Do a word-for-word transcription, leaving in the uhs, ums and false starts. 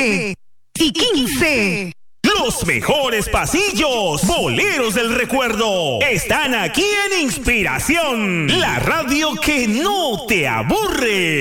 doce y quince. Los mejores pasillos, boleros del recuerdo, están aquí en Inspiración, la radio que no te aburre.